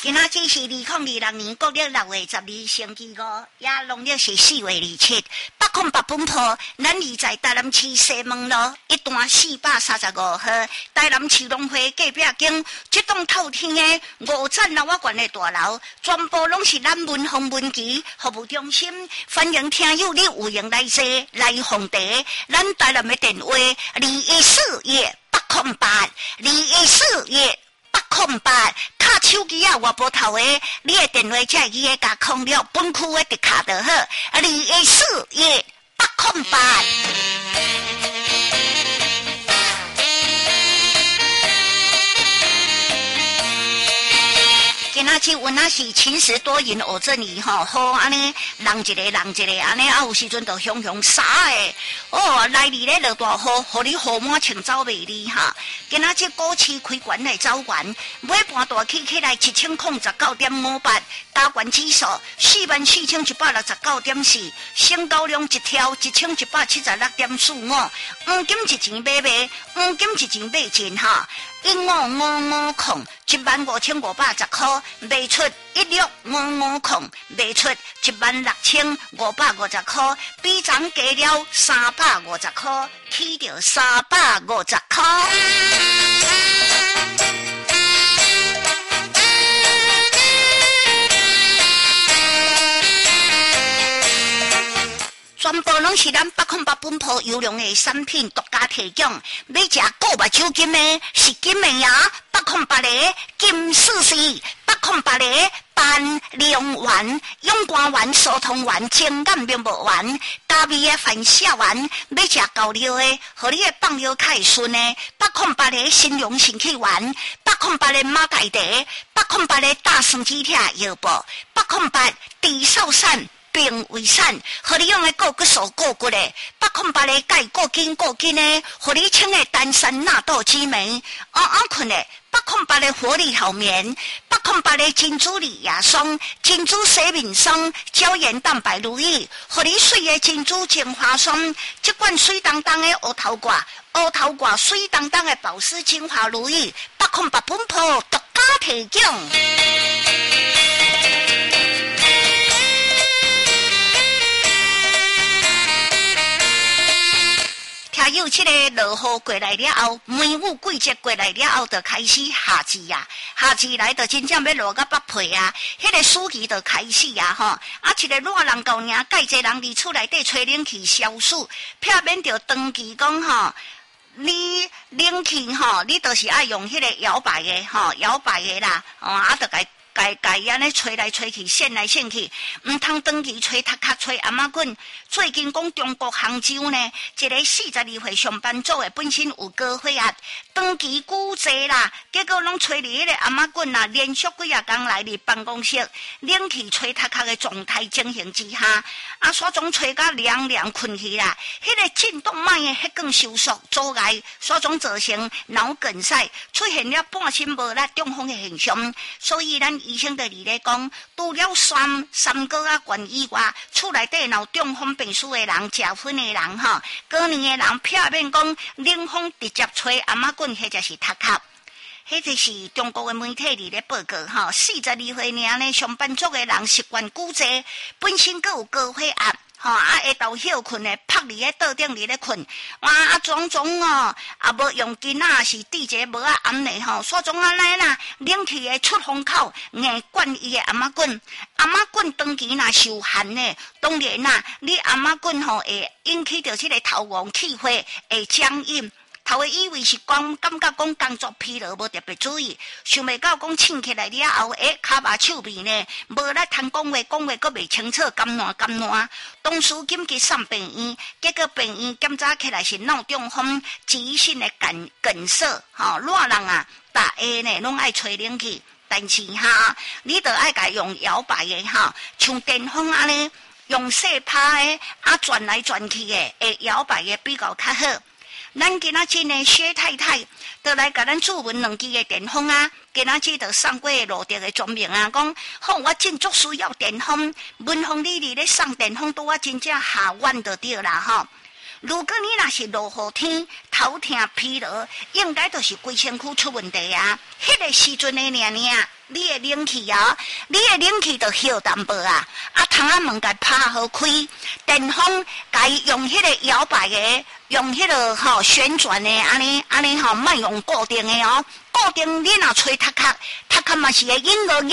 今仔只是2026年国历6月12星期5，也农历是4月27。808本鋪，咱已在台南市西門路一段435號台南市農會隔壁間，這棟透天的5層樓仔懸的大樓，全部攏是咱文峰文琪服務中心。歡迎聽友你有閒來坐來訪茶，咱台南的電話214-808，214-808。卡手機啊，外部頭的，你的電話才會個加空了，本區的特卡就好，214-808。今仔日阮那是晴时多云偶阵雨吼，好安尼，人一个安尼，有时阵就熊洒诶。来日咧落大雨，互你雨满穿走袂离哈。今仔日股市开悬来走悬，尾盘大起来1019.58，加权指数44,169.4，成交量一条1176.45，黄金一钱买，黄金一钱买进哈。15550 15510块，卖出16550，卖出16550块，比涨加了350块，起到350块。全部拢是咱808本鋪优良的产品独家提供，要食古目酒金的是金的呀，808的金44，808的半凉丸、永肝丸、疏通丸、清感明目丸、加味的反下丸，要食高料的，和你的放料较会顺的，808的新荣神气丸，808的马改茶，808的大蒜鸡条药布，808低sau散。并为产，互你用的固骨素固骨的，808的钙固筋的，互你清的丹参纳豆激酶，困的808的活力好眠，808的珍珠里亚霜、珍珠洗面霜、胶原蛋白乳液，互你水的珍珠精华霜，这款水当当的乌头挂水当当的保湿精华乳液，808本鋪独家提供。还有这个落雨过来了后，梅雨季节过来了后，就开始夏季呀。夏季来就真正要落到北皮啊，迄个暑期就开始啊吼。一个热人高领，介济人伫厝内底吹冷气消暑，避免着长期讲吼。你冷气吼，你都是爱用迄个摇摆的啦，就该安尼吹来吹去，扇来扇去，唔通长期吹头壳吹阿妈滚。最近讲中国杭州呢，一个42岁上班族的本身有高血压，长期久坐啦，结果拢吹哩迄个阿妈滚啦，连续几啊天来哩办公室，冷气吹头壳的状态进行之下，所总吹甲凉困去啦，迄个振动脉的血管收缩阻碍，所总造成脑梗塞，出现了半身无力、中风的现象，所以咱医生就咧讲，除了三高啊悬以外，厝内底有中风病史的人、食薰的人吼，过年的人避免讲冷风直接吹阿妈滚，迄就是头壳。迄就是中国的媒体咧报告吼，42岁尔呢上班族的人习惯久坐，本身佫有高血压。下昼休困的，趴伫咧桌顶伫咧困，种无用筋是地者无安尼吼，所种安尼啦，冷气的出风口硬灌伊的阿妈棍长期若受寒呢，当然啦，你阿妈棍会引起着这个头晕气血会僵硬。头的以为是感觉讲工作疲劳，无特别注意，想袂到讲醒起来了后，骹麻手臂呢，无力通讲话佫袂清楚，干烂。当时紧急送病院，结果病院检查起来是脑中风、急性的梗塞，热人啊，大下呢拢爱吹冷气，但是你得爱甲用摇摆的像电风安尼，用细拍的转来转去的，摇摆的比较较好。咱今仔日呢，薛太太就来甲咱注文2支的电风啊，今仔日就送过路德的专名啊，讲好我真足需要电风，文风你咧送电风，拄我真正下弯就对啦吼。如果你若是落雨天，头痛疲劳，应该就是规身躯出问题啊。迄个时阵的你的冷气啊，你的冷气就烧淡薄啊，窗仔门甲拍好开，电风甲伊用迄个摇摆的，用迄个旋转的，安尼莫用固定的哦，固定你若吹塔壳嘛是会引落。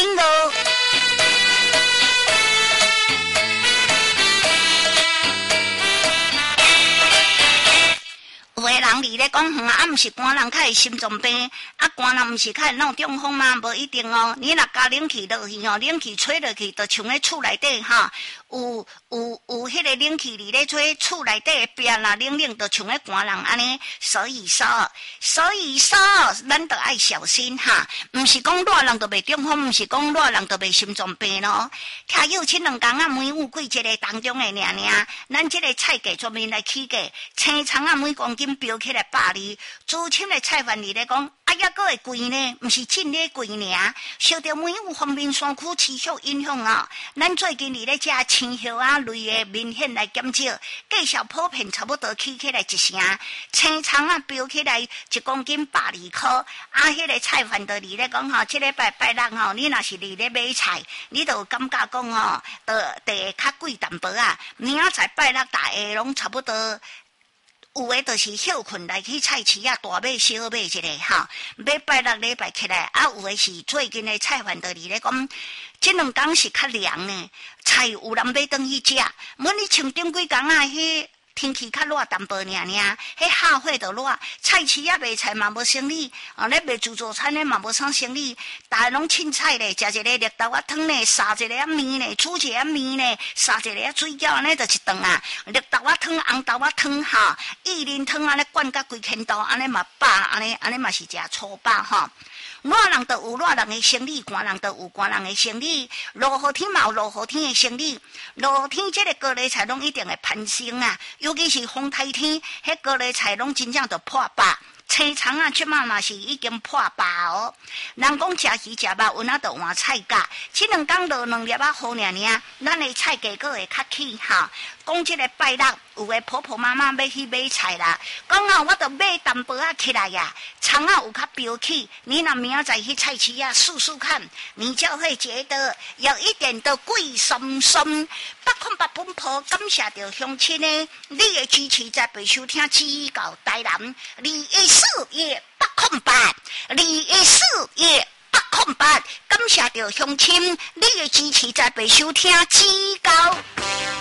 有的人伫咧讲毋是寒人较会心脏病，寒人毋是较会闹中风吗？无一定哦。你若加冷气落去冷气吹落去，就像咧厝内底有迄个冷气伫咧吹，厝内底的壁若冷，就像咧寒人安尼。所以说，咱都爱小心毋是讲热人就袂中风，毋是讲热人就袂心脏病咯。听友亲2工每五季节个当中的尔，咱这个菜价专门来起价，青葱每公斤飙起来100二，资深的菜贩里咧讲，还佫会贵呢，毋是真咧贵尔。受到每五方面山区持续影响咱最近里咧食青椒类的明显来减少，价钱普遍差不多起来1成，青葱飙起来1公斤120块。迄个菜贩就里咧讲这礼拜拜六你若是里咧买菜，你就感觉讲就会较贵淡薄明仔载拜六大下拢差不多。有诶，就是休困来去菜市大买小买一个买拜六礼拜起来有诶是最近诶菜贩道理咧讲，这2工是较凉呢，菜有人买转去食，无你像顶几工迄天气较热淡薄尔，迄下火就热，菜市卖菜嘛无生意，咧卖自助餐咧嘛无啥生意，大家拢凊彩咧，食一个绿豆仔汤咧，撒一个面咧，煮一个面咧，撒一个水饺安尼就一顿绿豆仔汤、红豆仔汤薏仁汤安尼灌甲规千度，安尼嘛饱，安尼嘛是食粗饱热人就有热人的生理，寒人就有寒人的生理，落雨天嘛有落雨天的生理，落雨天这个高丽菜拢一定会攀升尤其是风台天，迄高丽菜拢真正就破百。青葱即马嘛是已经破百人讲食鱼食肉，阮就换菜价，这2工落2粒好尔，咱的菜价佫会较起讲这个拜六，有诶婆婆妈妈要去买菜啦，讲我就买淡薄起来葱有较飙起，你若明仔载去菜市试试看，你就会觉得有一点的贵松松。808本铺感谢着乡亲的你的支持，在被收听指教台南214夜808 214夜808，感谢着乡亲你的支持，在被收听指教。